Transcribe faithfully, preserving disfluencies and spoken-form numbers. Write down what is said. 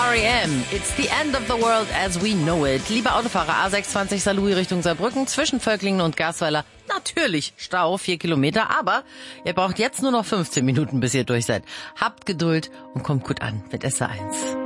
R E M. It's the end of the world as we know it. Liebe Autofahrer, A sechsundzwanzig Saarlouis Richtung Saarbrücken, zwischen Völklingen und Garsweiler. Natürlich Stau, vier Kilometer, aber ihr braucht jetzt nur noch fünfzehn Minuten, bis ihr durch seid. Habt Geduld und kommt gut an mit S R eins.